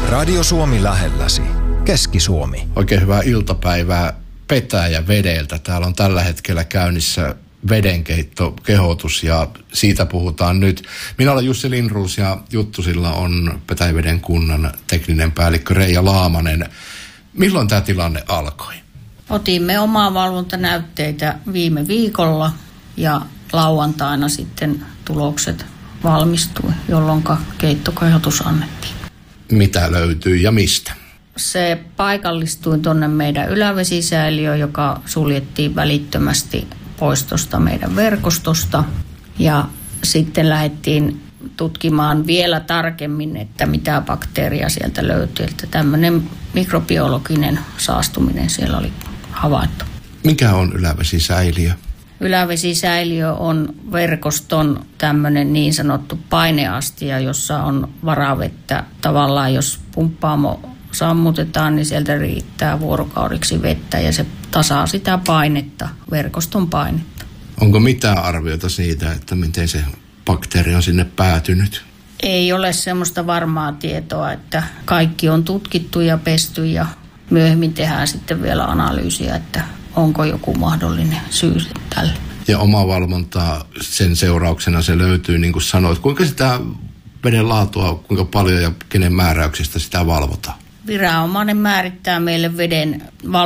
Radio Suomi lähelläsi. Keski-Suomi. Oikein hyvää iltapäivää Petäjävedeltä. Täällä on tällä hetkellä käynnissä vedenkeittokehotus ja siitä puhutaan nyt. Minä olen Jussi Lindroos ja juttusilla on Petäjäveden kunnan tekninen päällikkö Reija Laamanen. Milloin tämä tilanne alkoi? Otimme omaa valvontanäytteitä viime viikolla ja lauantaina sitten tulokset valmistui, jolloin keittokehotus annettiin. Mitä löytyy ja mistä? Se paikallistui tuonne meidän ylävesisäiliöön, joka suljettiin välittömästi pois tuosta meidän verkostosta. Ja sitten lähdettiin tutkimaan vielä tarkemmin, että mitä bakteeria sieltä löytyy. Että tämmöinen mikrobiologinen saastuminen siellä oli havaittu. Mikä on ylävesisäiliö? Ylävesisäiliö on verkoston tämmöinen niin sanottu paineastia, jossa on varavettä. Tavallaan jos pumppaamo sammutetaan, niin sieltä riittää vuorokaudeksi vettä ja se tasaa sitä painetta, verkoston painetta. Onko mitään arviota siitä, että miten se bakteeri on sinne päätynyt? Ei ole semmoista varmaa tietoa, että kaikki on tutkittu ja pesty ja myöhemmin tehdään sitten vielä analyysiä, että onko joku mahdollinen syy tälle. Ja omavalvontaa sen seurauksena se löytyy, niin kuin sanoit. Kuinka sitä veden laatua, kuinka paljon ja kenen määräyksistä sitä valvotaan? Viranomainen määrittää meille veden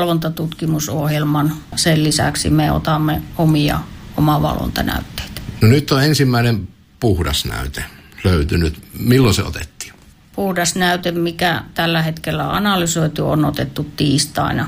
valvontatutkimusohjelman. Sen lisäksi me otamme omia omavalvontanäytteitä. No nyt on ensimmäinen puhdas näyte löytynyt. Milloin se otettiin? Puhdas näyte, mikä tällä hetkellä on analysoitu, on otettu tiistaina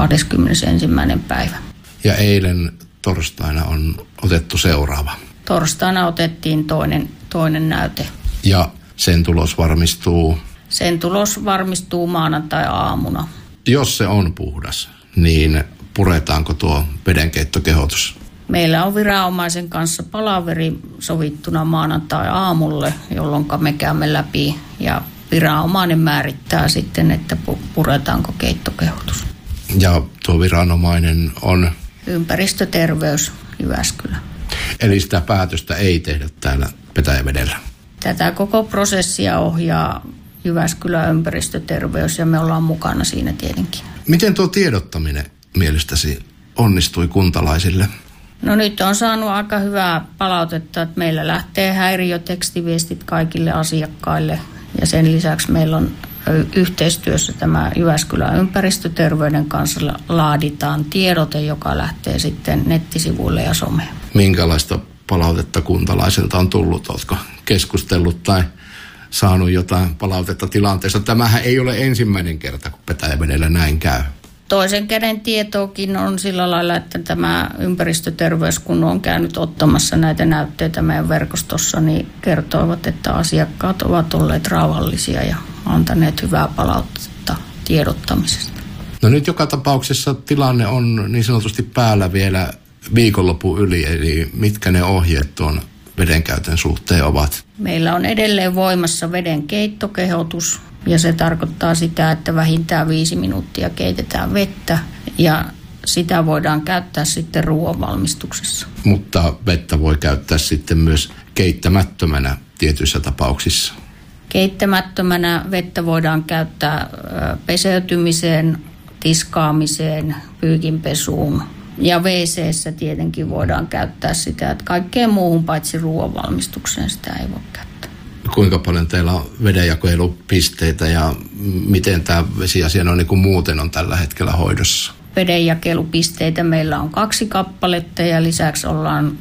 21. päivä. Ja eilen torstaina on otettu seuraava. Torstaina otettiin toinen näyte. Ja sen tulos varmistuu? Sen tulos varmistuu maanantai-aamuna. Jos se on puhdas, niin puretaanko tuo vedenkeittokehotus? Meillä on viranomaisen kanssa palaveri sovittuna maanantai-aamulle, jolloin me käymme läpi ja viranomainen määrittää sitten, että puretaanko keittokehotus. Ja tuo viranomainen on? Ympäristöterveys Jyväskylä. Eli sitä päätöstä ei tehdä täällä Petäjävedellä? Tätä koko prosessia ohjaa Jyväskylän ympäristöterveys ja me ollaan mukana siinä tietenkin. Miten tuo tiedottaminen mielestäsi onnistui kuntalaisille? No nyt on saanut aika hyvää palautetta, että meillä lähtee häiriötekstiviestit kaikille asiakkaille ja sen lisäksi meillä on yhteistyössä tämä Jyväskylän ympäristöterveyden kanssa laaditaan tiedote, joka lähtee sitten nettisivuille ja someen. Minkälaista palautetta kuntalaisilta on tullut? Oletko keskustellut tai saanut jotain palautetta tilanteesta? Tämähän ei ole ensimmäinen kerta, kun Petäjävedellä näin käy. Toisen käden tietoakin on sillä lailla, että tämä ympäristöterveys, kun on käynyt ottamassa näitä näytteitä meidän verkostossa, niin kertoivat, että asiakkaat ovat olleet rauhallisia ja antaneet hyvää palautetta tiedottamisesta. No nyt joka tapauksessa tilanne on niin sanotusti päällä vielä viikonlopun yli, eli mitkä ne ohjeet tuon vedenkäytön suhteen ovat? Meillä on edelleen voimassa veden keittokehotus ja se tarkoittaa sitä, että vähintään 5 minuuttia keitetään vettä ja sitä voidaan käyttää sitten ruoanvalmistuksessa. Mutta vettä voi käyttää sitten myös keittämättömänä tietyissä tapauksissa? Keittämättömänä vettä voidaan käyttää peseytymiseen, tiskaamiseen, pyykinpesuun. Ja WC:ssä tietenkin voidaan käyttää sitä, että kaikkeen muuhun paitsi ruoanvalmistukseen sitä ei voi käyttää. Kuinka paljon teillä on vedenjakelupisteitä ja miten tämä vesiasia niin kuin muuten on tällä hetkellä hoidossa? Vedenjakelupisteitä meillä on 2 kappaletta ja lisäksi ollaan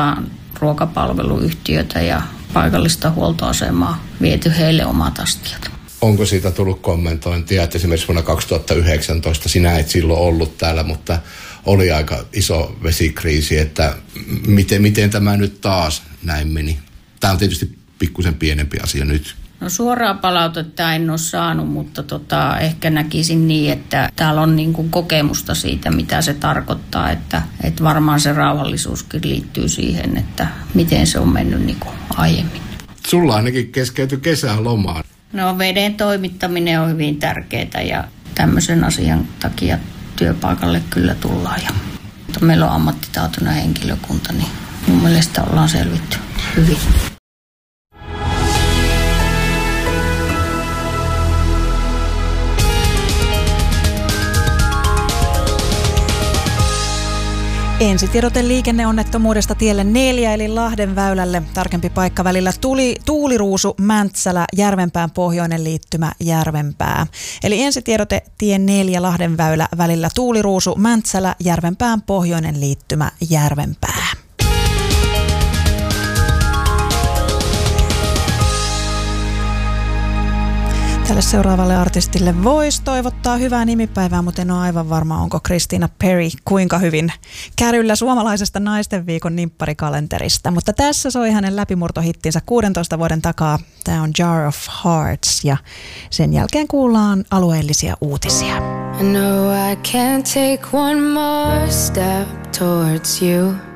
ruokapalveluyhtiötä ja paikallista huoltoasemaa viety heille omat astiat. Onko siitä tullut kommentointia, että esimerkiksi vuonna 2019 sinä et silloin ollut täällä, mutta oli aika iso vesikriisi, että miten tämä nyt taas näin meni? Tämä on tietysti pikkusen pienempi asia nyt. No suoraa palautetta en ole saanut, mutta ehkä näkisin niin, että täällä on niin kuin kokemusta siitä, mitä se tarkoittaa, että varmaan se rauhallisuuskin liittyy siihen, että miten se on mennyt niin kuin aiemmin. Sulla ainakin keskeytyi kesälomaan. No veden toimittaminen on hyvin tärkeää ja tämmöisen asian takia työpaikalle kyllä tullaan. Mutta meillä on ammattitautinen henkilökunta, niin mun mielestä ollaan selvitty hyvin. Ensitiedote liikenneonnettomuudesta tielle 4 eli Lahden väylälle. Tarkempi paikka välillä Tuuliruusu, Mäntsälä, Järvenpään pohjoinen liittymä Järvenpää. Eli ensitiedote tie 4 Lahden väylä välillä Tuuliruusu, Mäntsälä, Järvenpään pohjoinen liittymä Järvenpää. Tälle seuraavalle artistille voisi toivottaa hyvää nimipäivää, mutta en ole aivan varma, onko Christina Perri kuinka hyvin kärryllä suomalaisesta naistenviikon nimppari-kalenterista. Mutta tässä soi hänen läpimurtohittinsä 16 vuoden takaa. Tämä on Jar of Hearts ja sen jälkeen kuullaan alueellisia uutisia. I know I can't take one more step towards you.